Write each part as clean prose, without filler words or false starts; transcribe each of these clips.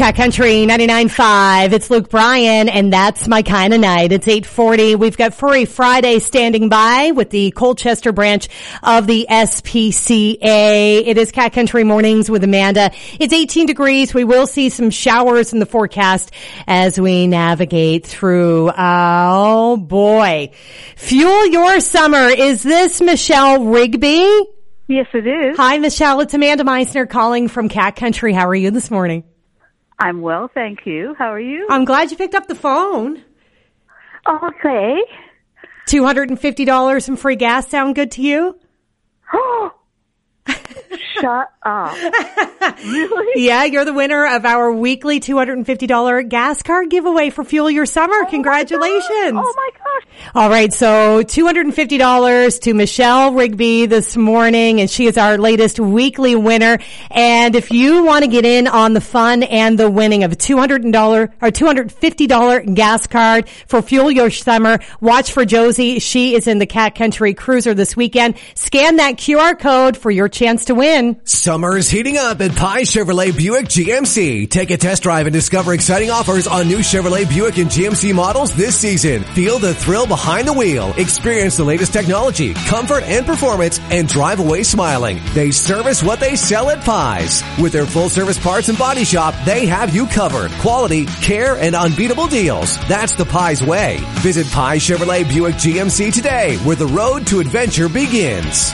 Cat Country 99.5. It's Luke Bryan, and that's my kind of night. It's 8:40. We've got Furry Friday standing by with the Colchester branch of the SPCA. It is Cat Country Mornings with Amanda. It's 18 degrees. We will see some showers in the forecast as we navigate through. Oh boy. Fuel your summer. Is this Michelle Rigby? Yes, it is. Hi, Michelle. It's Amanda Meisner calling from Cat Country. How are you this morning? I'm well, thank you. How are you? I'm glad you picked up the phone. Okay. $250 in free gas sound good to you? Shut up. Really? Yeah, you're the winner of our weekly $250 gas card giveaway for Fuel Your Summer. Congratulations. Oh my gosh. All right, so $250 to Michelle Rigby this morning, and she is our latest weekly winner. And if you want to get in on the fun and the winning of a $250 gas card for Fuel Your Summer, watch for Josie. She is in the Cat Country Cruiser this weekend. Scan that QR code for your chance to win. Summer is heating up at Pye Chevrolet Buick GMC. Take a test drive and discover exciting offers on new Chevrolet Buick and GMC models this season. Feel the thrill behind the wheel. Experience the latest technology, comfort, and performance, and drive away smiling. They service what they sell at Pye's. With their full-service parts and body shop, they have you covered. Quality, care, and unbeatable deals. That's the Pye's way. Visit Pye Chevrolet Buick GMC today, where the road to adventure begins.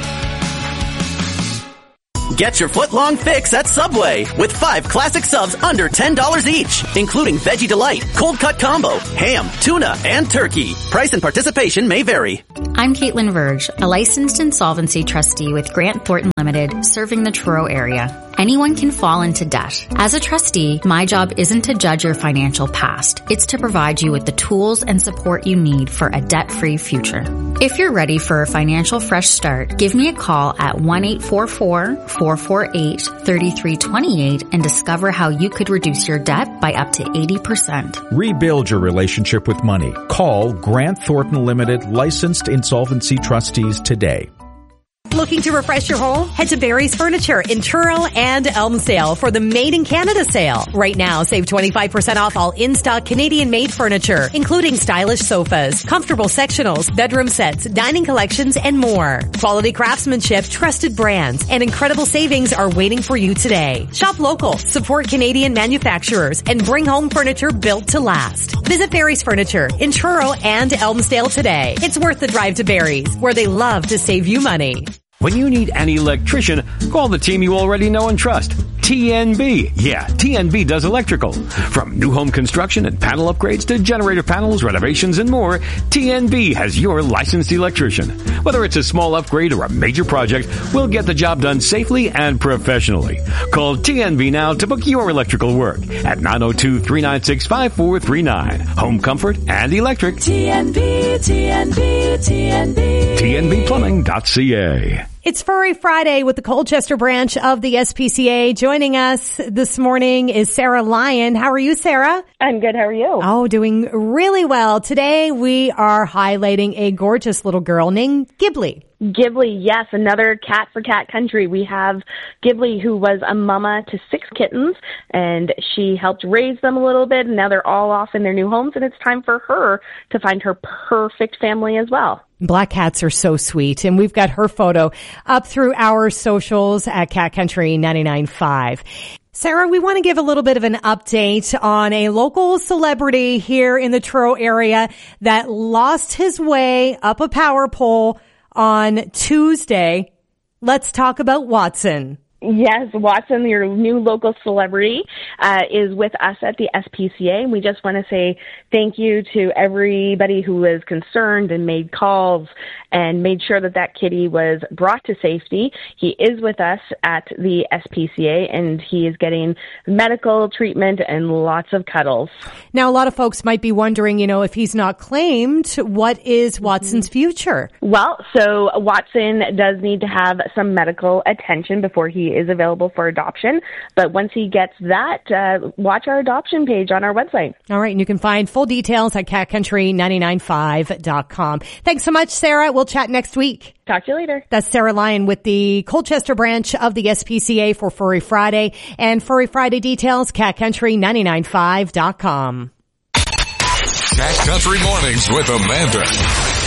Get your foot-long fix at Subway with 5 classic subs under $10 each, including Veggie Delight, Cold Cut Combo, ham, tuna, and turkey. Price and participation may vary. I'm Caitlin Verge, a licensed insolvency trustee with Grant Thornton Limited, serving the Truro area. Anyone can fall into debt. As a trustee, my job isn't to judge your financial past. It's to provide you with the tools and support you need for a debt-free future. If you're ready for a financial fresh start, give me a call at 1-844-448-3328 and discover how you could reduce your debt by up to 80%. Rebuild your relationship with money. Call Grant Thornton Limited, licensed insolvency trustees today. Looking to refresh your home? Head to Barry's Furniture in Truro and Elmsdale for the Made in Canada sale. Right now, save 25% off all in-stock Canadian-made furniture, including stylish sofas, comfortable sectionals, bedroom sets, dining collections, and more. Quality craftsmanship, trusted brands, and incredible savings are waiting for you today. Shop local, support Canadian manufacturers, and bring home furniture built to last. Visit Barry's Furniture in Truro and Elmsdale today. It's worth the drive to Barry's, where they love to save you money. When you need an electrician, call the team you already know and trust. TNB. Yeah, TNB does electrical. From new home construction and panel upgrades to generator panels, renovations, and more, TNB has your licensed electrician. Whether it's a small upgrade or a major project, we'll get the job done safely and professionally. Call TNB now to book your electrical work at 902-396-5439. Home comfort and electric. TNB, TNB, TNB. TNBplumbing.ca. It's Furry Friday with the Colchester branch of the SPCA. Joining us this morning is Sarah Lyon. How are you, Sarah? I'm good. How are you? Oh, doing really well. Today we are highlighting a gorgeous little girl named Ghibli. Ghibli, yes, another cat for Cat Country. We have Ghibli, who was a mama to 6 kittens, and she helped raise them a little bit, and now they're all off in their new homes, and it's time for her to find her perfect family as well. Black cats are so sweet, and we've got her photo up through our socials at Cat Country 99.5. Sarah, we want to give a little bit of an update on a local celebrity here in the Truro area that lost his way up a power pole on Tuesday. Let's talk about Watson. Yes, Watson, your new local celebrity, is with us at the SPCA. And we just want to say thank you to everybody who was concerned and made calls and made sure that that kitty was brought to safety. He is with us at the SPCA, and he is getting medical treatment and lots of cuddles. Now, a lot of folks might be wondering, if he's not claimed, what is Watson's future? Well, so Watson does need to have some medical attention before he is available for adoption. But once he gets that, watch our adoption page on our website. All right. And you can find full details at catcountry995.com. Thanks so much, Sarah. We'll chat next week. Talk to you later. That's Sarah Lyon with the Colchester branch of the SPCA for Furry Friday. And Furry Friday details, catcountry995.com. Cat Country Mornings with Amanda.